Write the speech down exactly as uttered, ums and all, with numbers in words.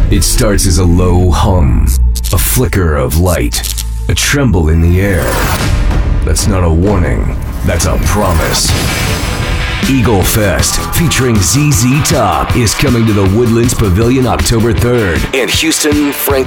It starts as a low hum, a flicker of light, a tremble in the air. That's not a warning, that's a promise. Eagle Fest, featuring Z Z Top, is coming to the Woodlands Pavilion October third and Houston Franklin